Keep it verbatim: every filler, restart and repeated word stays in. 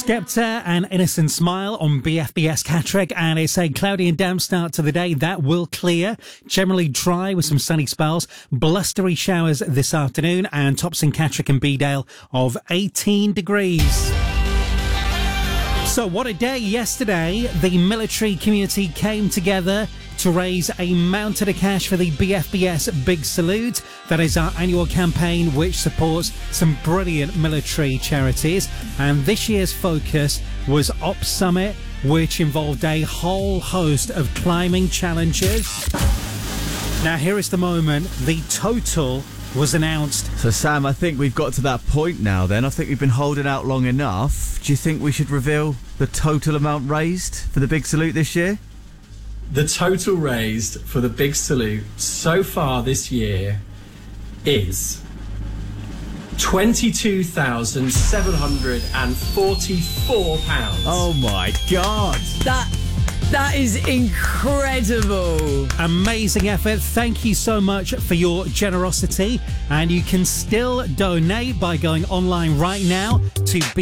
Skepta and Innocent Smile on B F B S Catterick, and it's a cloudy and damp start to the day. That will clear. Generally dry with some sunny spells. Blustery showers this afternoon, and tops in Catterick and Bedale of eighteen degrees. So what a day yesterday. The military community came together to raise a mountain of cash for the B F B S Big Salute. That is our annual campaign which supports some brilliant military charities. And this year's focus was Op Summit, which involved a whole host of climbing challenges. Now here is the moment. The total was announced. So Sam, I think we've got to that point now then. I think we've been holding out long enough. Do you think we should reveal the total amount raised for the Big Salute this year? The total raised for the Big Salute so far this year is twenty-two thousand seven hundred forty-four pounds. Oh my God. That that is incredible. Amazing effort. Thank you so much for your generosity. And you can still donate by going online right now to